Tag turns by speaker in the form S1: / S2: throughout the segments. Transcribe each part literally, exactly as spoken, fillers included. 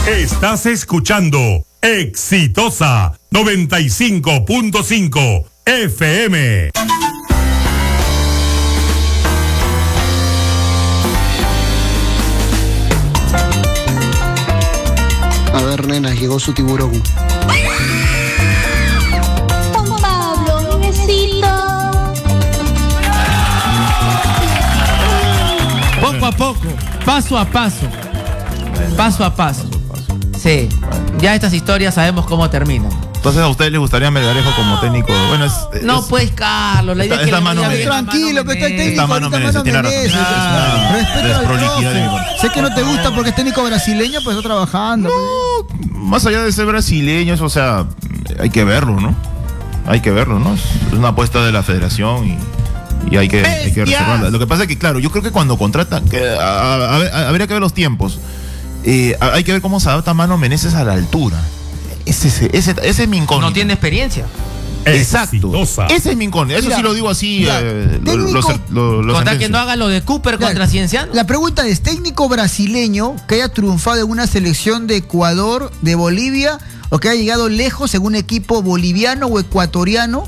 S1: Estás escuchando Exitosa noventa y cinco punto cinco F M.
S2: A ver, nena, llegó su tiburón.
S3: Don Pablo, necesito.
S4: Poco a poco, paso a paso. Paso a paso. Sí, ya estas historias sabemos cómo terminan.
S5: Entonces a ustedes les gustaría Melgarejo como técnico. Bueno, es, es,
S4: no, pues, Carlos, la idea
S5: esta,
S4: es que
S5: esta mano
S4: le
S5: me,
S2: tranquilo, pero está el técnico.
S5: Esta mano Menezes, tiene razón.
S2: Respeta al profe. Sé que no te gusta porque es técnico brasileño, pues está trabajando.
S5: No, más allá de ser brasileños, o sea, hay que verlo, ¿no? Hay que verlo, ¿no? Es una apuesta de la federación y, y hay, que, hay que reservarla. Lo que pasa es que, claro, yo creo que cuando contratan, que, a, a, a, habría que ver los tiempos. Eh, hay que ver cómo se adapta Mano Menezes a la altura. Ese, ese, ese, ese es mi incógnito.
S4: No tiene experiencia.
S5: Exacto.
S1: Exitosa.
S5: Ese es mi incógnito. Eso
S2: Mira,
S5: sí lo digo así.
S2: mira,
S5: Eh, lo,
S2: técnico,
S5: lo, lo, lo
S4: Contar que
S5: sentencio.
S4: no haga lo de Cooper
S2: Claro,
S4: contra Cienciano.
S2: La pregunta es, ¿técnico brasileño que haya triunfado en una selección de Ecuador, de Bolivia, o que haya llegado lejos en un equipo boliviano o ecuatoriano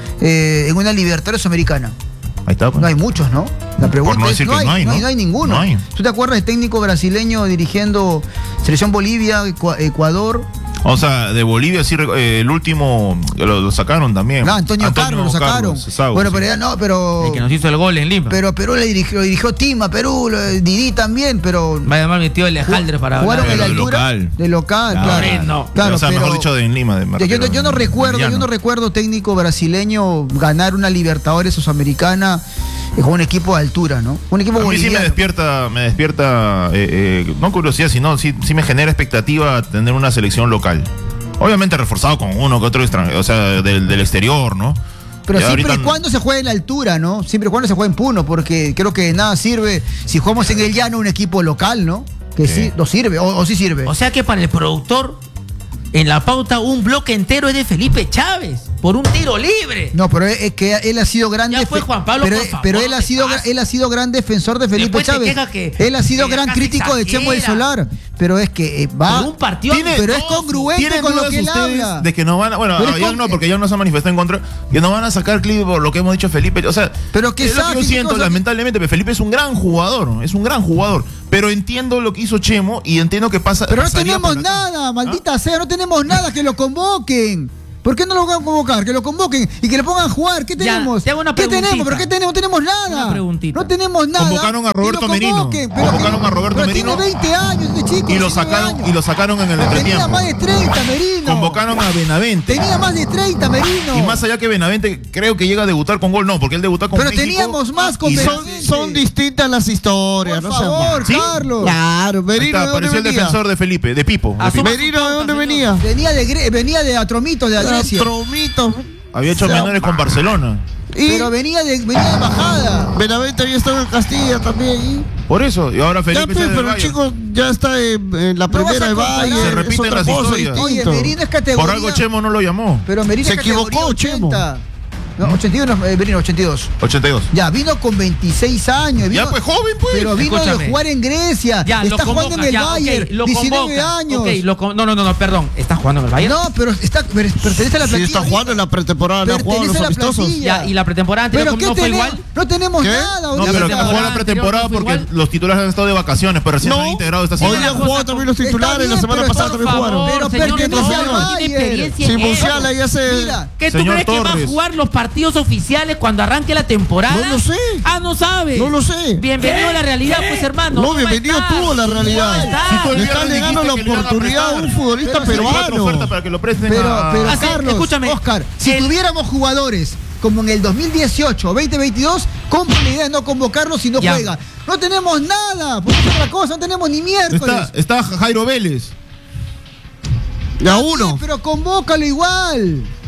S2: eh, en una Libertadores Americana?
S5: Ahí está. Pues.
S2: No hay muchos, ¿no? La pregunta
S5: Por no
S2: es,
S5: decir
S2: no,
S5: que
S2: hay,
S5: no hay,
S2: no, hay,
S5: ¿no?
S2: no hay ninguno.
S5: No hay.
S2: ¿Tú te acuerdas de técnico brasileño dirigiendo Selección Bolivia, Ecu- Ecuador?
S5: O sea, de Bolivia sí, eh, el último lo, lo sacaron también.
S2: No, Antonio, Antonio Carlos lo sacaron.
S5: Carlos, Sago,
S2: bueno,
S5: sí.
S2: pero ya no, pero...
S4: El que nos hizo el gol en Lima.
S2: Pero Perú le dirigió, lo dirigió Tima, Perú, lo- Didi también, pero...
S4: Va a llamar mi tío Alejandro para
S2: Jugaron
S4: hablar.
S2: en la
S5: Pero de
S2: altura.
S5: local.
S2: De local,
S5: Claro.
S2: claro.
S4: No.
S2: Claro,
S5: o sea,
S2: pero-
S5: mejor dicho, de en Lima. De
S2: Yo, yo no- yo no recuerdo, yo no recuerdo técnico brasileño ganar una Libertadores o Sudamericana eh, con un equipo de altura, ¿no? Un equipo
S5: A mí sí
S2: boliviano.
S5: me despierta, me despierta eh, eh, no curiosidad, sino sí, sí me genera expectativa tener una selección local. Obviamente reforzado con uno que otro extranjero, o sea, del, del exterior, ¿no?
S2: Pero
S5: Y
S2: siempre y
S5: ahorita-
S2: cuando se juegue en la altura, ¿no? Siempre y cuando se juegue en Puno, porque creo que de nada sirve si jugamos en el llano un equipo local, ¿no? Que sí,
S5: Sí.
S2: no sirve, o, o sí sirve.
S4: O sea que para el productor, en la pauta, un bloque entero es de Felipe Chávez, por un tiro libre.
S2: No, pero es es que él ha sido gran
S4: Ya fue
S2: defe-
S4: Juan Pablo,
S2: pero,
S4: por favor,
S2: pero él ha
S4: ¿qué
S2: sido
S4: pasa?
S2: él ha sido gran defensor de Felipe
S4: Después te
S2: Chávez.
S4: queja que-
S2: Él ha sido
S4: que
S2: gran
S4: acá
S2: crítico de
S4: exagera.
S2: Chemo del Solar, pero es que eh, va
S4: Por un partido
S5: Tiene-
S2: pero es
S4: amistoso.
S2: congruente
S5: ¿Tienen
S2: con lo
S5: dudas
S2: que él
S5: ustedes
S2: habla.
S5: de que no van a, bueno,
S2: Pero es
S5: a Young
S2: con-
S5: no, porque Young no se ha manifestado en contra, que no van a sacar clip por lo que hemos dicho Felipe, o sea,
S2: Pero que
S5: es lo que
S2: saque,
S5: yo
S2: qué
S5: siento,
S2: cosa-
S5: lamentablemente, pero Felipe es un gran jugador, es un gran jugador, pero entiendo lo que hizo Chemo y entiendo que pasa.
S2: Pero no
S5: pasaría
S2: tenemos
S5: por acá.
S2: nada, maldita sea, no tenemos nada, que lo convoquen. ¿Por qué no lo van a convocar? Que lo convoquen y que le pongan a jugar. ¿Qué
S4: Ya,
S2: tenemos?
S4: te hago una
S2: ¿Qué
S4: preguntita.
S2: tenemos? ¿Pero qué tenemos? No tenemos nada.
S4: Una preguntita.
S2: No tenemos nada.
S5: Convocaron a
S2: Y lo
S5: Roberto Merino.
S2: convoquen, pero
S5: Convocaron
S2: que-
S5: a Roberto
S2: pero
S5: Merino.
S2: Tiene veinte años este chico.
S5: Y lo
S2: diecinueve
S5: sacaron
S2: años.
S5: y lo sacaron en el
S2: Tenía
S5: entretiempo.
S2: más de treinta, Merino.
S5: Convocaron a Benavente.
S2: Tenía más de treinta, Merino.
S5: Y más allá que Benavente creo que llega a debutar con gol, no, porque él debutó con
S2: Pero
S5: México.
S2: teníamos más con
S5: Y
S2: Benavente.
S5: son-
S6: Son, son distintas las historias,
S2: Por
S6: no sean
S2: favor,
S6: mal.
S5: ¿Sí?
S2: Carlos.
S6: Claro,
S5: Ahí
S6: Merino,
S5: está,
S6: ¿de dónde
S5: apareció el
S6: venía?
S5: defensor de Felipe, de Pipo. de
S4: Asuma
S5: Pipo.
S4: su
S6: Merino, ¿de dónde
S4: señor.
S6: venía?
S2: Venía de, Gre- venía de Atromito, de Grecia.
S6: Tromito.
S5: Había hecho
S6: O sea,
S5: menores con Barcelona.
S6: Y
S2: Pero venía de, venía de bajada.
S6: Benavente había estado en Castilla también.
S5: Por eso, y ahora
S6: Ya,
S5: Felipe
S6: pues,
S5: está en el
S6: pero el
S5: Bayern.
S6: chico ya está en, en la
S2: No vas
S6: primera
S2: a
S6: de
S2: comparar.
S6: Valle.
S2: Se
S6: es
S5: repiten
S6: otra
S5: las
S6: cosa,
S5: historias.
S2: Oye,
S6: distinto.
S2: Merino es categoría.
S5: Por algo Chemo no lo llamó.
S2: Pero Merino
S6: Se
S2: es categoría
S6: equivocó, Chemo.
S2: ochenta. No, ochenta y uno, eh, Merino, ochenta y dos.
S5: ochenta y dos.
S2: Ya, vino con veintiséis años. Vino,
S5: Ya, pues joven, pues.
S2: Pero vino
S4: Escúchame.
S2: de jugar en Grecia.
S4: Ya,
S2: está
S4: lo convoca,
S2: jugando en el
S4: ya, ok,
S2: Bayern.
S4: lo
S2: diecinueve
S4: convoca,
S2: años.
S4: ok, lo con- no, no, no, no, perdón. ¿Está jugando en el Bayern?
S2: No, pero está, pero pertenece a la
S6: Sí,
S2: plantilla.
S6: está jugando en la pretemporada, no ha jugado
S2: Pertenece
S6: los
S2: a la
S6: amistosos.
S2: plantilla.
S4: Ya, y la pretemporada anterior
S2: ¿Pero
S4: no
S2: qué
S4: fue
S2: tenemos?
S4: igual.
S2: No tenemos
S6: ¿Qué?
S2: nada.
S5: No,
S2: ahorita.
S5: pero que
S4: pretemporada
S5: jugó la
S4: anterior
S5: pretemporada
S4: no fue
S5: porque
S4: igual.
S5: los titulares han estado de vacaciones, pero recién
S6: No.
S5: se han integrado esta
S6: Hoy
S5: semana.
S6: día han jugado también los titulares,
S4: Está
S6: la semana
S4: bien,
S6: pasada
S4: pero
S6: también
S4: por
S6: jugaron.
S4: favor,
S2: Pero
S4: señor,
S2: pertenece
S4: no,
S2: al
S4: no tiene
S2: Bayern.
S4: experiencia
S6: Si
S4: en eso.
S6: Musiala ya se...
S2: Mira,
S4: ¿Qué tú
S5: Señor
S4: crees que va a
S5: Torres.
S4: jugar los partidos oficiales cuando arranque la temporada?
S6: No lo sé.
S4: Ah, no sabes.
S6: No lo sé.
S4: Bienvenido a la realidad, pues hermano.
S6: No,
S4: va a
S6: bienvenido
S4: estar.
S6: tú a la realidad.
S4: No va a estar.
S5: Si tú el
S6: Le está
S5: viernes
S6: negando la
S5: dijiste que le iban a
S6: oportunidad a un
S5: prestar.
S6: futbolista
S2: Pero si hay
S5: Cuatro
S6: peruano.
S5: ofertas para que lo presten
S2: Pero,
S5: a...
S2: pero
S4: Ah, sí,
S2: Carlos,
S4: escúchame.
S2: Oscar, si
S4: El-
S2: tuviéramos jugadores como en el dos mil dieciocho o veinte veintidós, compro la idea de no convocarlos si no
S4: Ya.
S2: juega. No tenemos nada, porque es otra cosa, no tenemos ni miércoles.
S5: Está, está Jairo Vélez.
S6: Y a
S2: Sí,
S6: uno.
S2: pero convócalo igual.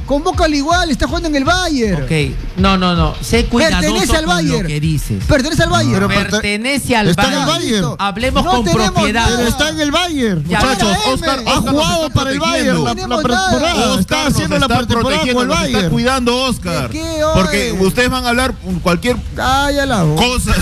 S2: Convócalo igual, está jugando en el Bayern.
S4: Ok, no, no, no. Sé cuidadoso
S2: Pertenece al
S4: con
S2: Bayern.
S4: lo que dices.
S2: Pertenece al Bayern.
S6: Pero perte-
S4: Pertenece al
S6: está en el
S4: Bayern.
S6: Bayern.
S4: Hablemos
S2: No
S4: con
S2: tenemos
S4: propiedad.
S2: nada.
S6: Pero está en el Bayern.
S4: Ya,
S5: Muchachos,
S2: Ahora,
S5: Oscar,
S2: M.
S6: Ha
S5: Oscar nos
S6: jugado
S5: está
S6: para el
S5: protegiendo.
S6: Bayern la, la
S2: tenemos
S6: pretemporada.
S2: nada.
S6: Está
S5: Oscar
S6: haciendo
S5: nos
S6: la
S5: está
S6: pretemporada
S5: protegiendo,
S6: con el
S5: nos está
S6: Bayern.
S5: cuidando Oscar.
S2: ¿De qué,
S5: Porque
S2: oye?
S5: ustedes van a hablar cualquier
S2: Cállala, vos.
S5: cosa,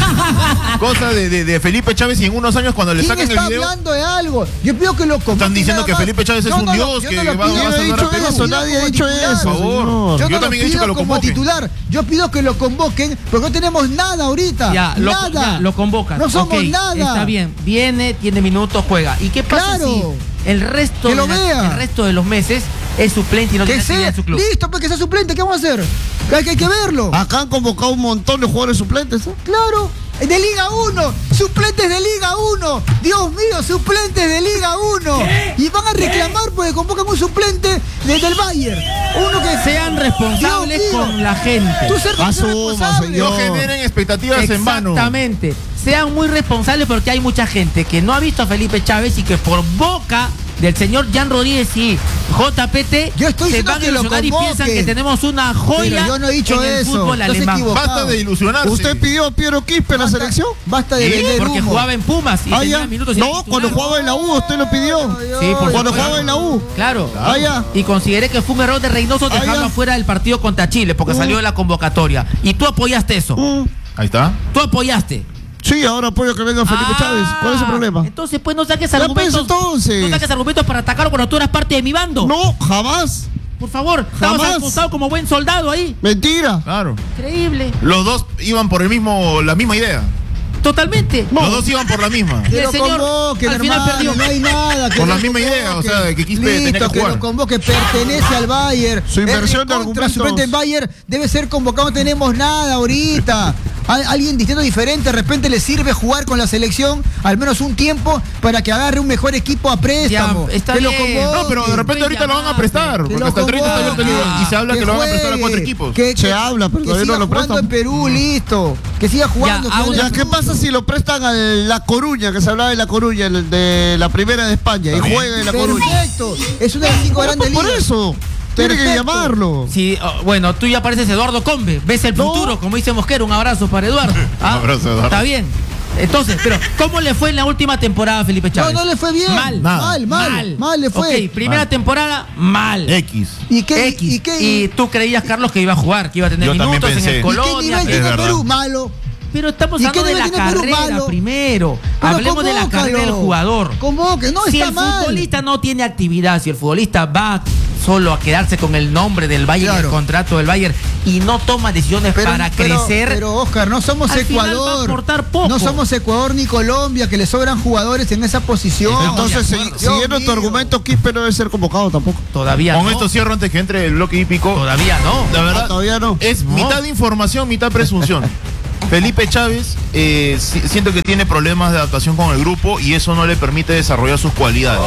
S5: cosa de, de, de Felipe Chávez y en unos años cuando le
S2: ¿Quién
S5: saquen el
S2: está
S5: video.
S2: hablando de algo? Yo pido que lo convoquen.
S5: Están diciendo
S2: nada
S5: que
S2: más.
S5: Felipe Chávez es
S2: Yo
S5: un
S2: no lo-
S5: dios
S2: yo
S5: que
S2: no lo
S5: va-
S2: pido.
S5: va a
S6: Yo no he
S5: salvar a
S6: dicho
S5: Perú.
S6: eso, nadie ha
S2: Como
S6: dicho
S2: titular.
S6: eso,
S5: Por favor.
S6: señor.
S2: Yo
S5: Yo
S2: no
S5: también
S2: lo
S5: he dicho
S2: pido
S5: que lo
S2: como
S5: convoquen.
S2: titular. Yo pido que lo convoquen porque no tenemos nada ahorita.
S4: Ya, lo,
S2: nada.
S4: ya, lo convocas.
S2: No somos
S4: Ok,
S2: nada.
S4: Está bien. Viene, tiene minutos, juega. ¿Y qué pasa
S2: Claro.
S4: si el resto,
S2: Que lo
S4: de la-
S2: vea.
S4: el resto de los meses es suplente y no
S2: Que
S4: tiene actividad
S2: sea,
S4: en su club?
S2: listo, pues que sea suplente, ¿qué vamos a hacer? Hay que, hay que verlo.
S6: Acá han convocado un montón de jugadores suplentes. ¿eh?
S2: Claro, de Liga uno, suplentes de Liga uno. Dios mío, suplentes de Liga uno. Y van a reclamar porque convocan un suplente desde el Bayern. Uno que
S4: Sean responsables
S2: Dios mío.
S4: con la gente.
S2: Tú ser
S6: Asuma,
S2: responsable.
S6: señor.
S5: No generen expectativas en vano.
S4: Exactamente. Sean muy responsables porque hay mucha gente que no ha visto a Felipe Chávez y que por boca del señor Jan Rodríguez y J P T
S2: Yo estoy
S4: se
S2: diciendo
S4: van a
S2: que lo
S4: ilusionar y piensan
S2: convoquen.
S4: que tenemos una joya
S2: Pero yo no he dicho
S4: en el
S2: eso.
S4: fútbol
S2: Estás
S4: alemán.
S2: equivocado.
S5: Basta de ilusionarse.
S6: ¿Usted pidió a Piero Quispe en la
S2: Basta-
S6: selección?
S2: Basta de
S5: ¿Sí?
S2: vender
S4: Porque
S2: humo.
S4: jugaba en Pumas y
S6: Ah,
S4: tenía
S6: ya.
S4: minutos y era
S6: No,
S4: titular.
S6: cuando jugaba en la U, usted lo pidió.
S4: Sí, por
S6: Cuando
S4: supuesto.
S6: jugaba en la U.
S4: Claro.
S6: Ah, ya.
S4: Y consideré que fue un error de Reynoso
S6: Ah,
S4: dejarlo
S6: ya.
S4: afuera del partido contra Chile porque
S6: Mm.
S4: salió de la convocatoria. Y tú apoyaste eso.
S6: Mm.
S5: Ahí está.
S4: Tú apoyaste.
S6: Sí, ahora apoyo que venga Felipe
S4: Ah,
S6: Chávez. ¿Cuál es el problema?
S4: Entonces, pues no saques
S6: Ya,
S4: argumentos.
S6: pues, entonces.
S4: No saques argumentos para atacarlo cuando tú eras parte de mi bando.
S6: No, jamás.
S4: Por favor, estabas
S6: Jamás.
S4: al costado como buen soldado ahí.
S6: Mentira.
S5: Claro.
S4: Increíble.
S5: Los dos iban por el mismo, la misma idea.
S4: Totalmente.
S5: Los dos iban por la misma.
S4: Y
S2: Que
S4: el
S2: lo
S4: señor
S2: convoquen,
S4: al final
S2: hermano,
S4: perdió.
S2: no hay nada. que
S5: Por la
S2: lo
S5: misma idea, o sea, de que Quispe
S2: Listo,
S5: tenía que
S2: que
S5: jugar.
S2: lo convoque, pertenece al Bayern.
S6: Su inversión
S2: Es
S6: de
S2: contra
S6: argumentos.
S2: suplente en Bayern debe ser convocado, no tenemos nada ahorita. Al- alguien distinto, diferente, de repente le sirve jugar con la selección al menos un tiempo para que agarre un mejor equipo a préstamo.
S4: Ya, está
S2: que lo
S4: bien.
S2: convoque.
S5: No, pero de repente ahorita lo van a prestar.
S2: Que
S5: Porque
S2: lo
S5: hasta el treinta está
S2: convoque,
S5: abierto el libro y se habla que, lo van a prestar a cuatro
S2: juegue,
S5: equipos.
S2: Que,
S6: Se
S2: que-
S6: habla, pero
S2: que
S6: todavía no
S2: siga
S6: lo
S2: jugando
S6: prestan.
S2: en Perú, listo. Que siga jugando.
S4: Ya,
S2: que
S4: hago
S2: gane
S6: Ya,
S2: el
S6: ¿qué
S2: fútbol.
S6: pasa si lo prestan a La Coruña, que se hablaba de La Coruña, el de la primera de España, y
S5: Está bien.
S6: juega en La Coruña?
S2: Perfecto. Es una de las cinco grandes
S6: Por
S2: ligas.
S6: eso, tiene que
S2: Perfecto.
S6: llamarlo.
S4: Sí, oh, bueno, tú ya pareces Eduardo Combe. Ves el
S6: No.
S4: futuro, como dice Mosquera. Un abrazo para Eduardo. ¿Ah?
S5: Un abrazo, Eduardo.
S4: Está bien. Entonces, pero ¿cómo le fue en la última temporada a Felipe Chávez?
S2: No, no le fue bien.
S4: Mal.
S2: Mal, mal, mal le fue.
S4: Ok, primera
S5: Mal.
S4: temporada, mal.
S5: X.
S2: ¿Y qué?
S4: X.
S2: ¿Y qué?
S4: Y tú creías, Carlos, que iba a jugar, que iba a tener
S5: Yo también
S4: minutos en
S5: pensé.
S4: el
S5: ¿Y
S2: ¿Y qué
S4: Colonia.
S2: nivel
S5: Es
S2: tiene
S5: verdad.
S2: Perú? Malo.
S4: Pero estamos
S2: ¿Y qué
S4: hablando de la
S2: nivel tiene Perú?
S4: carrera
S2: Malo.
S4: primero.
S2: Pero
S4: Hablemos de la
S2: convócalo.
S4: carrera del jugador.
S2: Convoque, no,
S4: Si
S2: está
S4: el
S2: mal.
S4: futbolista no tiene actividad, si el futbolista va solo a quedarse con el nombre del Bayern,
S2: Claro.
S4: el contrato del Bayern, y no toma decisiones
S2: Pero-
S4: para
S2: pero-
S4: crecer,
S2: Pero, Oscar, no somos
S4: al final
S2: Ecuador.
S4: va a aportar poco.
S2: No somos Ecuador ni Colombia, que le sobran jugadores en esa posición.
S6: Entonces,
S4: de
S6: segui-
S4: acuerdo.
S6: siguiendo
S2: Dios
S6: tu
S2: mío.
S6: argumento, Quispe no debe ser convocado tampoco.
S4: todavía
S5: Con
S4: no.
S5: esto cierro antes que entre el bloque hípico.
S4: Todavía no.
S5: La verdad,
S6: Ah, todavía no.
S5: es
S4: No.
S5: mitad información, mitad presunción. Felipe Chávez eh, si- siento que tiene problemas de adaptación con el grupo y eso no le permite desarrollar sus cualidades.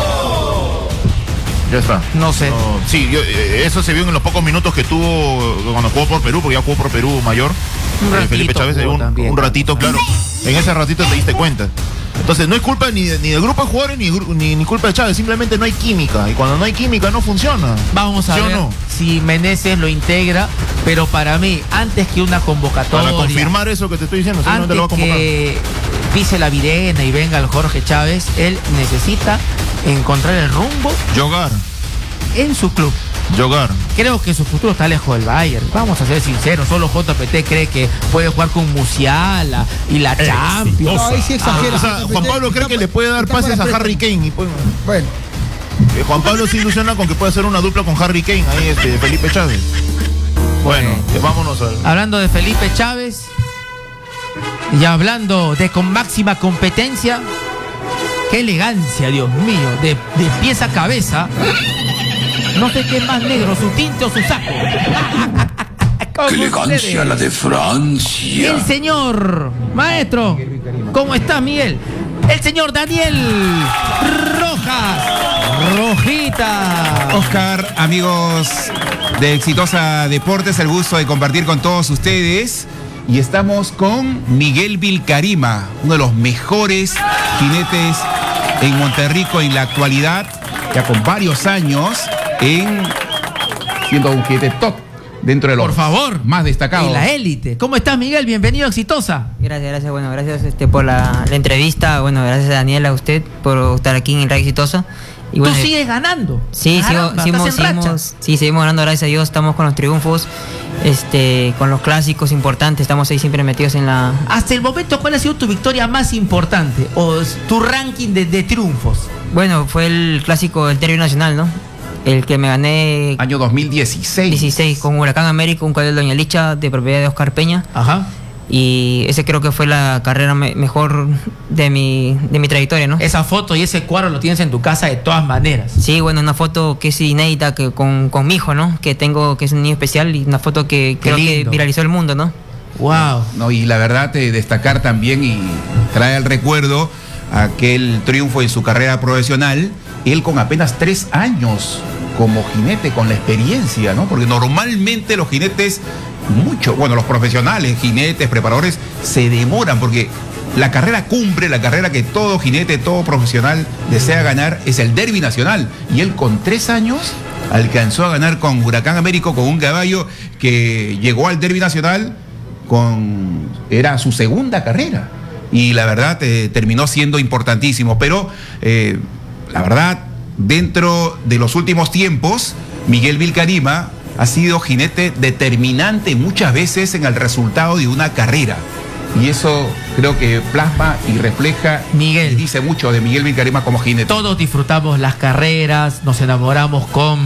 S5: Ya está.
S4: No sé.
S5: No, sí, yo, eh, eso se vio en los pocos minutos que tuvo cuando jugó por Perú, porque ya jugó por Perú mayor.
S4: Un
S5: Eh,
S4: ratito
S5: Felipe Chávez,
S4: jugó
S5: un,
S4: también.
S5: un ratito, claro. En ese ratito te diste cuenta. Entonces no es culpa ni, de- ni del grupo de jugadores ni, gru- ni, ni culpa de Chávez, simplemente no hay química. Y cuando no hay química no funciona.
S4: Vamos a
S5: ¿Sí o
S4: ver
S5: no?
S4: si Meneses lo integra, pero para mí, antes que una convocatoria,
S5: Para confirmar eso que te estoy diciendo,
S4: antes
S5: simplemente lo va a convocar.
S4: que pise la Virena y venga el Jorge Chávez, él necesita encontrar el rumbo
S5: Yogar,
S4: en su club.
S5: Yogar.
S4: Creo que su futuro está lejos del Bayern. Vamos a ser sinceros, solo J P T cree que puede jugar con Musiala y la Champions.
S2: No, ahí sí exagera.
S5: O sea, Juan Pablo cree que le puede dar
S2: Está
S5: pases a
S2: para
S5: Harry Kane. Y pues,
S2: Bueno,
S5: eh, Juan Pablo se ilusiona con que puede hacer una dupla con Harry Kane, ahí este, Felipe Chávez. Bueno, eh, vámonos a...
S4: Hablando de Felipe Chávez y hablando de con máxima competencia, qué elegancia, Dios mío, de, de pies a cabeza. No sé qué es más negro, su tinte o su saco. ¿Cómo
S7: ¡Qué elegancia
S4: ustedes?
S7: la de Francia!
S4: El señor, maestro, ¿cómo está, Miguel? El señor Daniel Rojas, Rojita.
S8: Oscar, amigos de Exitosa Deportes, el gusto de compartir con todos ustedes. Y estamos con Miguel Vilcarima, uno de los mejores jinetes en Monterrico en la actualidad, ya con varios años en siendo un jinete top dentro de los
S4: Por favor.
S8: más destacados.
S4: Y la élite. ¿Cómo estás, Miguel? Bienvenido a Exitosa.
S7: Gracias, gracias. Bueno, gracias este, por la, la entrevista. Bueno, gracias a Daniela, a usted, por estar aquí en Radio Exitosa. Y bueno,
S4: Tú sigues ganando.
S7: Sí, sigo,
S4: Caramba,
S7: seguimos,
S4: estás en racha.
S7: seguimos, sí, seguimos ganando, gracias a Dios. Estamos con los triunfos, este, con los clásicos importantes. Estamos ahí siempre metidos en la...
S4: Hasta el momento, ¿cuál ha sido tu victoria más importante? ¿O es tu ranking de, de triunfos?
S7: Bueno, fue el clásico del Derbi Nacional, ¿no? El que me gané...
S8: Año dos mil dieciséis.
S7: dieciséis, con Huracán América, un cuadro de Doña Licha, de propiedad de Oscar Peña.
S4: Ajá.
S7: Y ese creo que fue la carrera me mejor de mi, de mi trayectoria, ¿no?
S4: Esa foto y ese cuadro lo tienes en tu casa de todas maneras.
S7: Sí, bueno, una foto que es inédita que con, con mi hijo, ¿no? Que tengo, que es un niño especial, y una foto que
S4: Qué
S7: creo
S4: lindo.
S7: que viralizó el mundo, ¿no?
S4: Wow.
S8: No, y la verdad, eh, destacar también y trae al recuerdo aquel triunfo en su carrera profesional, él con apenas tres años como jinete, con la experiencia, ¿no? Porque normalmente los jinetes, mucho, bueno, los profesionales, jinetes, preparadores, se demoran porque la carrera cumbre, la carrera que todo jinete, todo profesional desea ganar es el Derbi Nacional. Y él con tres años alcanzó a ganar con Huracán Américo, con un caballo que llegó al Derbi Nacional con... era su segunda carrera. Y la verdad eh, terminó siendo importantísimo. Pero eh, la verdad, dentro de los últimos tiempos, Miguel Vilcarima ha sido jinete determinante muchas veces en el resultado de una carrera. Y eso creo que plasma y refleja
S4: Miguel.
S8: y dice mucho de Miguel Vilcarima como jinete.
S4: Todos disfrutamos las carreras, nos enamoramos con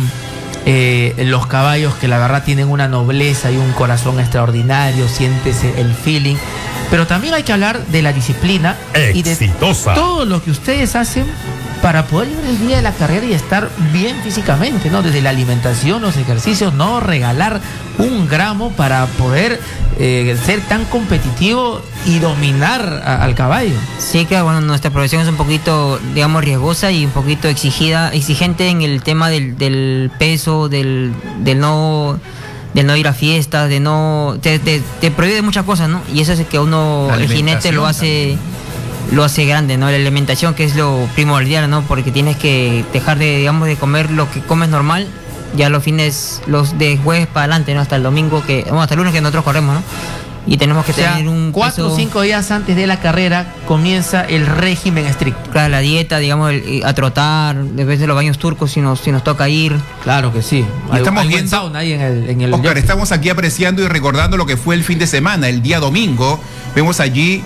S4: eh, los caballos que la verdad tienen una nobleza y un corazón extraordinario, sientes el feeling. Pero también hay que hablar de la disciplina y de
S1: Exitosa.
S4: todo lo que ustedes hacen para poder llegar el día de la carrera y estar bien físicamente, ¿no? Desde la alimentación, los ejercicios, no regalar un gramo para poder eh, ser tan competitivo y dominar a- al caballo.
S7: Sí, claro, bueno, nuestra profesión es un poquito, digamos, riesgosa y un poquito exigida, exigente en el tema del, del peso, del, del no... de no ir a fiestas, de no... Te, te, te prohíbe muchas cosas, ¿no? Y eso es que uno,
S8: La
S7: el jinete lo hace... lo hace grande, ¿no? La alimentación, que es lo primordial, ¿no? Porque tienes que dejar de, digamos, de comer lo que comes normal, ya los fines, los de jueves para adelante, ¿no? Hasta el domingo, que, bueno, hasta el lunes que nosotros corremos, ¿no? Y tenemos que
S4: O sea,
S7: tener un
S4: cuatro o
S7: peso-
S4: cinco días antes de la carrera comienza el régimen estricto.
S7: Claro, la dieta, digamos, el- a trotar, después de los baños turcos, si nos, si nos toca ir.
S4: Claro que sí. Hay,
S8: estamos
S4: hay buen
S8: viendo-
S4: sauna ahí en el, en el
S8: Oscar,
S4: jockey.
S8: estamos aquí apreciando y recordando lo que fue el fin de semana, el día domingo. Vemos allí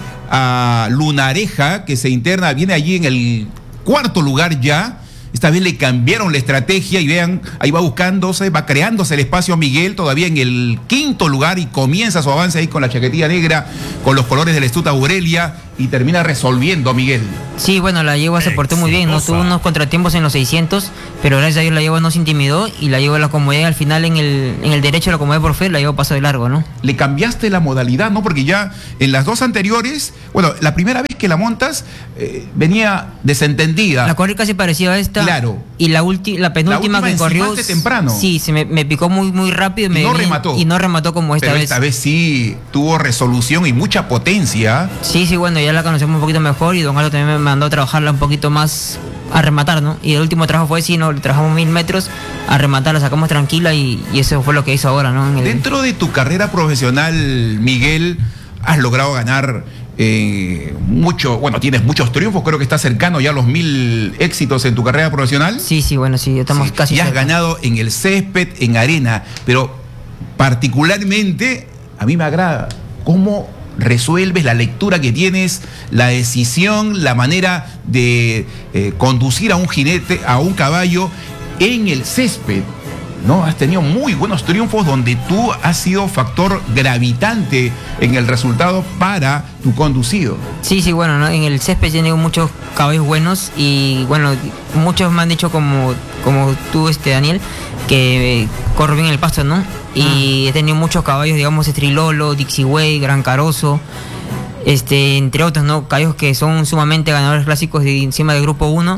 S8: a Lunareja, que se interna, viene allí en el cuarto lugar ya. Esta vez le cambiaron la estrategia y vean, ahí va buscándose, va creándose el espacio a Miguel, todavía en el quinto lugar, y comienza su avance ahí con la chaquetilla negra, con los colores de la Estuta Aurelia, y termina resolviendo a Miguel.
S7: Sí, bueno, la yegua se portó muy bien, no
S1: Exitosa.
S7: tuvo unos contratiempos en los seiscientos, pero gracias a Dios la yegua no se intimidó y la yegua la acomodé al final en el, en el derecho, la acomodé por fe, la yegua pasó de largo, ¿no?
S8: Le cambiaste la modalidad, ¿no? Porque ya en las dos anteriores, bueno, la primera vez que la montas, eh, venía desentendida.
S7: La corrí casi parecida a esta.
S8: Claro.
S7: Y la, ulti, la penúltima
S8: La última
S7: que corrió.
S8: encimaste temprano.
S7: Sí, se me, me picó muy, muy rápido.
S8: Y
S7: me
S8: no
S7: vine-
S8: remató.
S7: Y no remató como esta
S8: Pero
S7: vez.
S8: esta vez sí tuvo resolución y mucha potencia.
S7: Sí, sí, bueno, ya la conocemos un poquito mejor y Don Carlos también me mandó a trabajarla un poquito más a rematar, ¿no? Y el último trabajo fue, sí, no, le trabajamos mil metros a rematar, la sacamos tranquila y, y eso fue lo que hizo ahora, ¿no? En el-
S8: Dentro de tu carrera profesional, Miguel, has logrado ganar eh, mucho, bueno, tienes muchos triunfos, creo que estás cercano ya a los mil éxitos en tu carrera profesional.
S7: Sí, sí, bueno, sí, estamos
S8: Sí,
S7: casi
S8: y has
S7: cerca.
S8: ganado en el césped, en arena, pero particularmente a mí me agrada cómo resuelves la lectura que tienes, la decisión, la manera de eh, conducir a un jinete, a un caballo en el césped. ¿No? Has tenido muy buenos triunfos donde tú has sido factor gravitante en el resultado para tu conducido.
S7: Sí, sí, bueno, ¿no? En el césped he tenido muchos caballos buenos y bueno, muchos me han dicho como, como tú, este Daniel, que eh, corro bien el pasto, ¿no? Y he tenido muchos caballos, digamos, Estrilolo, Dixie Way, Gran Carozo, este, entre otros, ¿no? Caballos que son sumamente ganadores clásicos de encima del grupo uno.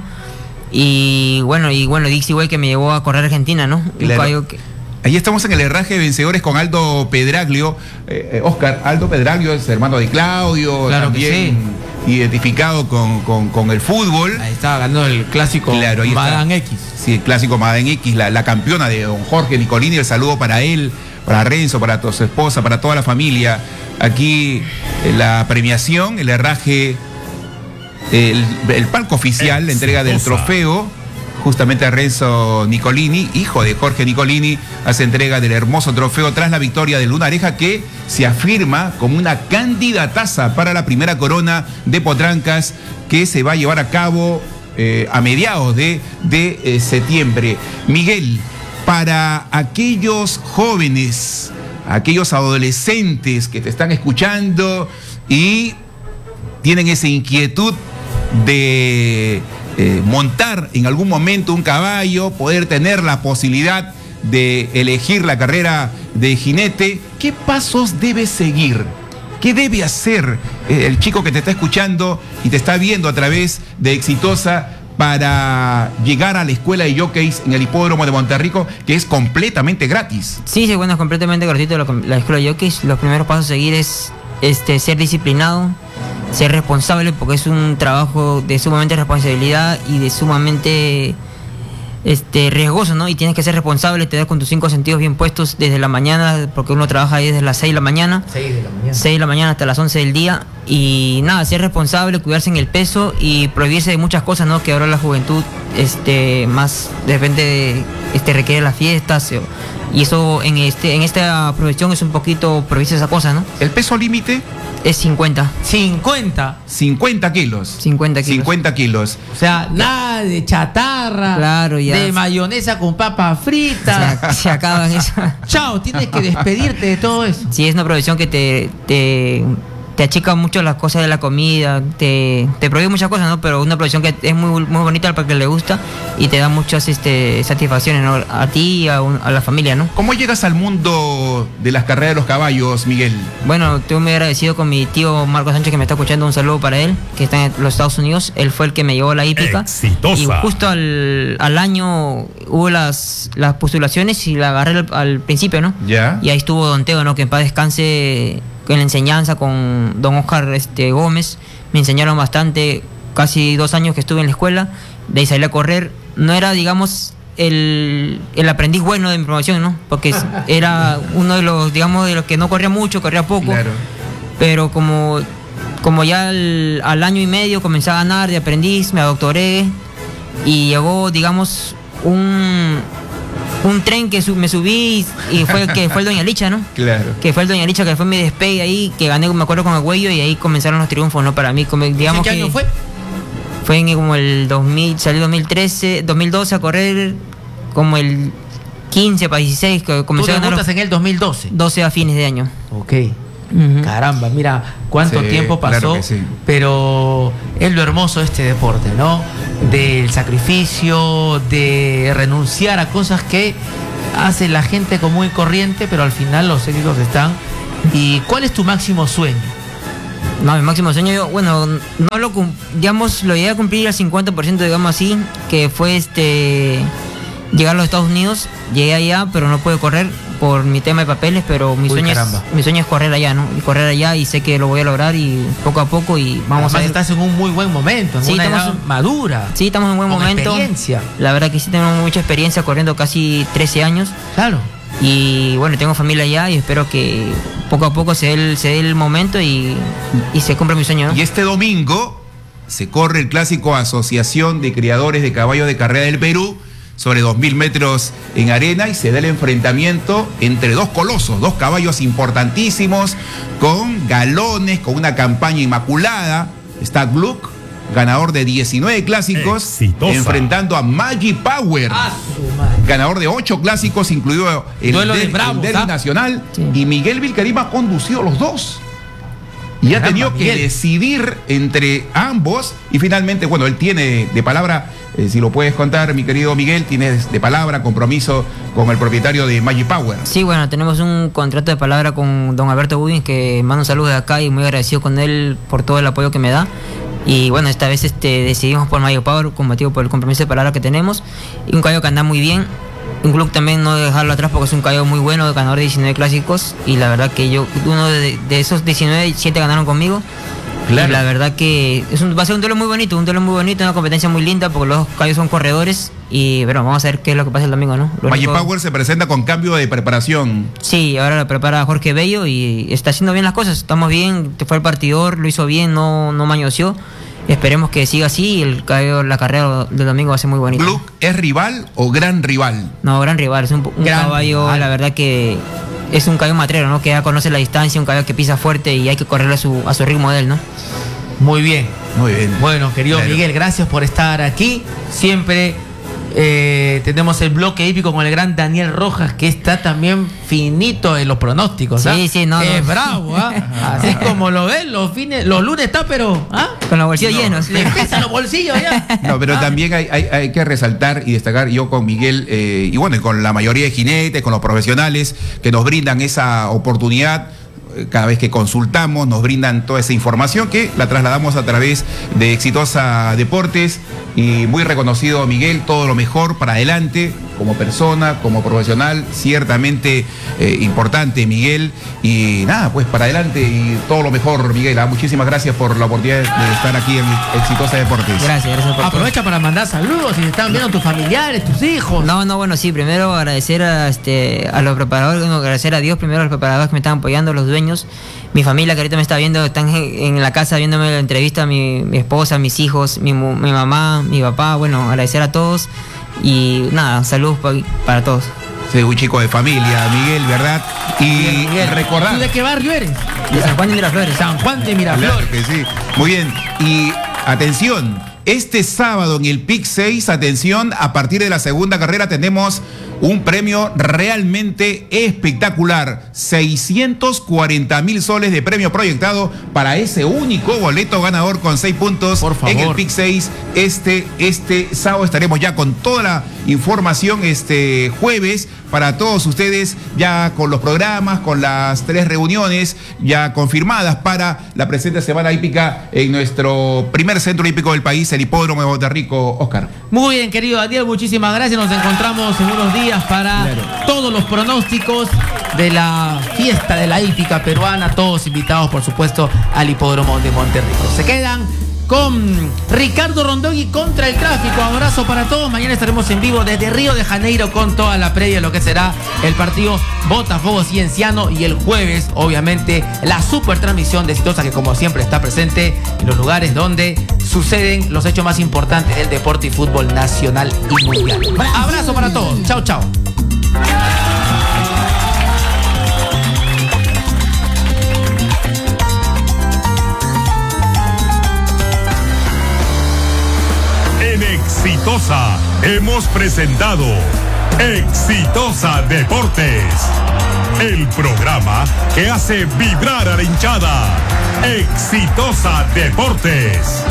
S7: Y bueno, y bueno, Dixie Way que me llevó a correr a Argentina, ¿no? Un
S8: Claro.
S7: caballo que...
S8: Ahí estamos en el herraje de vencedores con Aldo Pedraglio. Eh, eh, Oscar, Aldo Pedraglio es hermano de Claudio.
S4: Claro que
S8: también identificado con, con, con el fútbol.
S4: Ahí estaba ganando el clásico
S8: Claro, ahí está.
S4: Madame X.
S8: Sí, el clásico Madame X, la, la campeona de don Jorge Nicolini. El saludo para él, para Renzo, para toda su esposa, para toda la familia. Aquí eh, la premiación, el herraje, el, el palco oficial, la entrega del trofeo, justamente a Renzo Nicolini, hijo de Jorge Nicolini, hace entrega del hermoso trofeo tras la victoria de Lunareja, que se afirma como una candidataza para la primera corona de Potrancas, que se va a llevar a cabo eh, a mediados de, de eh, septiembre. Miguel, para aquellos jóvenes, aquellos adolescentes que te están escuchando y tienen esa inquietud de eh, montar en algún momento un caballo, poder tener la posibilidad de elegir la carrera de jinete, ¿qué pasos debe seguir? ¿Qué debe hacer eh, el chico que te está escuchando y te está viendo a través de Exitosa para llegar a la escuela de jockeys en el hipódromo de Monterrico, que es completamente gratis?
S7: Sí, sí, bueno, es completamente gratuito la, la escuela de jockeys. Los primeros pasos a seguir es este, ser disciplinado, ser responsable, porque es un trabajo de sumamente responsabilidad y de sumamente este, riesgoso, ¿no? Y tienes que ser responsable, te das con tus cinco sentidos bien puestos desde la mañana, porque uno trabaja ahí desde las seis de la mañana. seis de la mañana. seis de la mañana hasta las once del día. Y nada, ser responsable, cuidarse en el peso y prohibirse de muchas cosas, ¿no? Que ahora la juventud este, más de repente este, requiere las fiestas. Y eso en este en esta profesión es un poquito prohibirse esa cosa, ¿no?
S8: ¿El peso límite?
S7: Es cincuenta.
S4: cincuenta.
S8: cincuenta kilos.
S7: cincuenta kilos.
S8: cincuenta kilos.
S4: O sea, nada de chatarra.
S7: Claro, ya.
S4: De mayonesa con papas fritas.
S7: Se, se acaban esas.
S4: Chao, tienes que despedirte de todo eso.
S7: Sí, es una profesión que te, te, te achica mucho las cosas de la comida, te, te prohíbe muchas cosas, ¿no? Pero una profesión que es muy, muy bonita para que le gusta y te da muchas este, satisfacciones, ¿no? A ti y a, un, a la familia, ¿no?
S8: ¿Cómo llegas al mundo de las carreras de los caballos, Miguel?
S7: Bueno, estoy muy agradecido con mi tío Marco Sánchez, que me está escuchando. Un saludo para él, que está en los Estados Unidos. Él fue el que me llevó a la hípica.
S1: Exitosa.
S7: Y justo al, al año hubo las, las postulaciones y la agarré al, al principio, ¿no?
S8: Ya.
S7: Y ahí estuvo Don Teo, ¿no? Que en paz descanse, en la enseñanza con Don Oscar este, Gómez. Me enseñaron bastante, casi dos años que estuve en la escuela. De ahí salí a correr. No era, digamos, el, el aprendiz bueno de mi promoción, ¿no? Porque era uno de los, digamos, de los que no corría mucho, corría poco.
S8: Claro.
S7: Pero como, como ya al, al año y medio comencé a ganar de aprendiz, me adoctoré y llegó, digamos, un, un tren que su, me subí y, y fue que fue el Doña Licha, ¿no?
S8: Claro.
S7: Que fue el Doña Licha, que fue mi despegue ahí, que gané, me acuerdo, con el Güello, y ahí comenzaron los triunfos, ¿no? Para mí, como, digamos
S4: ¿Qué
S7: que
S4: año fue?
S7: Fue en como el dos mil, salí dos mil trece, dos mil doce a correr, como el quince para dieciséis, que
S4: Tú
S7: comencé a ganar
S4: debutas en el dos mil doce.
S7: doce a fines de año.
S4: Ok.
S7: Ujú.
S4: Caramba, mira cuánto
S8: Sí,
S4: tiempo pasó,
S8: claro que sí.
S4: pero es lo hermoso de este deporte, ¿no? Del sacrificio, de renunciar a cosas que hace la gente común y corriente, pero al final los éxitos están. ¿Y cuál es tu máximo sueño?
S7: No, mi máximo sueño, yo, bueno, no lo, cum- digamos, lo llegué a cumplir al cincuenta por ciento, digamos así, que fue este llegar a los Estados Unidos. Llegué allá, pero no pude correr por mi tema de papeles, pero mi
S4: Uy,
S7: sueño, es,
S4: caramba.
S7: mi sueño es correr allá, ¿no? Y correr allá, y sé que lo voy a lograr, y poco a poco, y vamos
S4: Además
S7: a ver.
S4: estás en un muy buen momento, en
S7: Sí,
S4: una
S7: estamos-
S4: edad madura.
S7: Sí, estamos en un buen
S4: con
S7: momento.
S4: experiencia.
S7: La verdad que sí tenemos mucha experiencia corriendo, casi trece años.
S4: Claro.
S7: Y bueno, tengo familia allá y espero que poco a poco se dé el, se dé el momento y, y se cumpla mi sueño, ¿no?
S8: Y este domingo se corre el clásico Asociación de Criadores de Caballos de Carrera del Perú sobre dos mil metros en arena, y se da el enfrentamiento entre dos colosos, dos caballos importantísimos, con galones, con una campaña inmaculada. Está Gluck, ganador de diecinueve clásicos,
S1: Exitosa.
S8: enfrentando a Magic Power,
S4: Ah, su madre.
S8: ganador de ocho clásicos, incluido el,
S4: Duelo de
S8: der- el
S4: bravos,
S8: derbi
S4: ¿ah?
S8: nacional.
S7: Sí.
S8: Y Miguel Vilcarim ha conducido los dos. Y ha
S4: Caramba,
S8: tenido que
S4: Miguel.
S8: decidir entre ambos. Y finalmente, bueno, él tiene de palabra, eh, si lo puedes contar, mi querido Miguel, tienes de palabra compromiso con el propietario de Magic Power.
S7: Sí, bueno, tenemos un contrato de palabra con don Alberto Budin, que mando un saludo de acá y muy agradecido con él por todo el apoyo que me da. Y bueno, esta vez este, decidimos por Magic Power, con motivo por el compromiso de palabra que tenemos. Y un caballo que anda muy bien. Un club también no dejarlo atrás, porque es un caballo muy bueno, ganador de diecinueve clásicos. Y la verdad que yo, uno de, de esos diecinueve, siete ganaron conmigo. Claro. Y la verdad que es un, va a ser un duelo muy bonito, un duelo muy bonito, una competencia muy linda, porque los dos caballos son corredores. Y bueno, vamos a ver qué es lo que pasa el domingo, ¿no?
S8: Magic Power se presenta con cambio de preparación.
S7: Sí, ahora lo prepara Jorge Bello y está haciendo bien las cosas. Estamos bien, fue el partidor, lo hizo bien, no, no mañoseó. Esperemos que siga así y el caballo, la carrera del domingo va a ser muy bonita.
S8: ¿Gluck es rival o gran rival?
S7: No, gran rival, es un, un
S4: Gran
S7: caballo,
S4: rival.
S7: la verdad que es un caballo matrero, ¿no? Que ya conoce la distancia, un caballo que pisa fuerte y hay que correrle a su, a su ritmo de él, ¿no?
S4: Muy bien.
S8: Muy bien.
S4: Bueno, querido
S8: Claro.
S4: Miguel, gracias por estar aquí. Siempre eh, tenemos el bloque hípico con el gran Daniel Rojas, que está también finito en los pronósticos. ¿ah?
S7: Sí, sí, no,
S4: Es
S7: no.
S4: bravo, ¿ah? Así como lo ven, los fines, los lunes está, pero ¿ah?
S7: Con los bolsillos
S8: No.
S7: llenos.
S4: Le pesan los bolsillos ya.
S8: No, pero
S4: ¿Ah?
S8: también hay, hay, hay que resaltar y destacar, yo con Miguel, eh, y bueno, y con la mayoría de jinetes, con los profesionales que nos brindan esa oportunidad, eh, cada vez que consultamos, nos brindan toda esa información que la trasladamos a través de Exitosa Deportes, y muy reconocido Miguel, todo lo mejor para adelante, como persona, como profesional, ciertamente eh, importante Miguel, y nada, pues para adelante y todo lo mejor Miguel. ¿ah? Muchísimas gracias por la oportunidad de estar aquí en Exitosa Deportes.
S7: Gracias, gracias por todo.
S4: Aprovecha para mandar saludos si te están viendo tus familiares, tus hijos.
S7: No, no, bueno, sí, primero agradecer a, este, a los preparadores, bueno, agradecer a Dios primero, a los preparadores que me están apoyando, los dueños, mi familia que ahorita me está viendo, están en, en la casa viéndome la entrevista, mi, mi esposa, mis hijos, mi, mu- mi mamá, mi papá, bueno, agradecer a todos y nada, saludos pa- para todos.
S8: Sí, un chico de familia, Miguel, ¿verdad? Y
S4: Miguel,
S8: recordar.
S4: ¿tú de qué barrio eres?
S7: De San Juan de Miraflores.
S4: San Juan de Miraflores.
S8: Claro que sí. Muy bien. Y atención, este sábado en el Pic seis, atención, a partir de la segunda carrera tenemos un premio realmente espectacular. seiscientos cuarenta mil soles de premio proyectado para ese único boleto ganador con seis puntos.
S4: Por favor.
S8: En el Pic seis, este, este sábado estaremos ya con toda la información este jueves para todos ustedes, ya con los programas, con las tres reuniones ya confirmadas para la presente semana hípica en nuestro primer centro hípico del país, el Hipódromo de Botarrico. Oscar.
S4: Muy bien, querido Daniel, muchísimas gracias. Nos encontramos en unos días para todos los pronósticos de la fiesta de la hípica peruana. Todos invitados, por supuesto, al Hipódromo de Monterrico. Se quedan con Ricardo Rondogui contra el tráfico. Abrazo para todos. Mañana estaremos en vivo desde Río de Janeiro con toda la previa de lo que será el partido Botafogo Cienciano, y el jueves, obviamente, la super transmisión de Exitosa, que como siempre está presente en los lugares donde suceden los hechos más importantes del deporte y fútbol nacional y mundial. Abrazo para todos. Chao, chao.
S1: En Exitosa hemos presentado Exitosa Deportes, el programa que hace vibrar a la hinchada. Exitosa Deportes.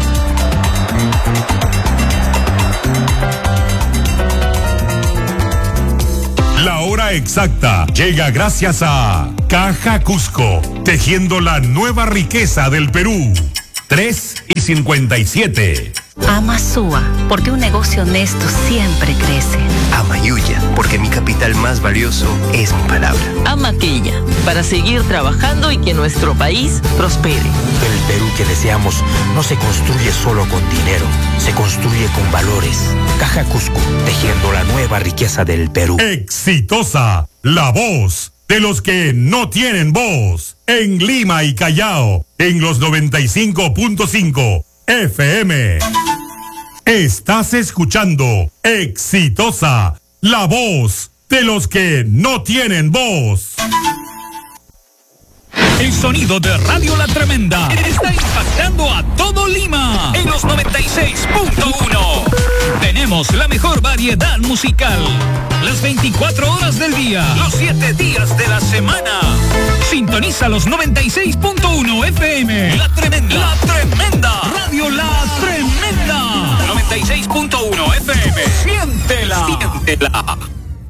S1: La hora exacta llega gracias a Caja Cusco, tejiendo la nueva riqueza del Perú. tres y cincuenta y siete.
S9: Ama Sua, porque un negocio honesto siempre crece.
S10: Ama Yuya, porque mi capital más valioso es mi palabra.
S11: Ama Quilla, para seguir trabajando y que nuestro país prospere.
S12: El Perú que deseamos no se construye solo con dinero, se construye con valores. Caja Cusco, tejiendo la nueva riqueza del Perú.
S1: Exitosa, la voz de los que no tienen voz. En Lima y Callao, en los noventa y cinco punto cinco F M. Estás escuchando Exitosa, la voz de los que no tienen voz.
S13: El sonido de Radio La Tremenda está impactando a todo Lima en los noventa y seis punto uno. Tenemos la mejor variedad musical, las veinticuatro horas del día, los siete días de la semana. Sintoniza los noventa y seis punto uno F M. La Tremenda. La Tremenda. Radio La Tremenda. noventa y seis punto uno F M. Siéntela. Siéntela.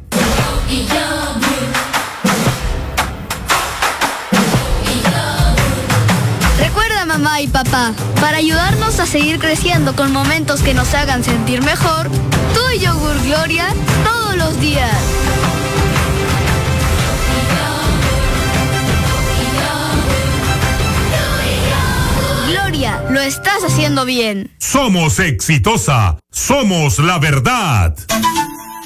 S14: Recuerda, mamá y papá, para ayudarnos a seguir creciendo con momentos que nos hagan sentir mejor, tú y Yogur Gloria todos los días. lo estás haciendo bien.
S1: Somos Exitosa. Somos la verdad.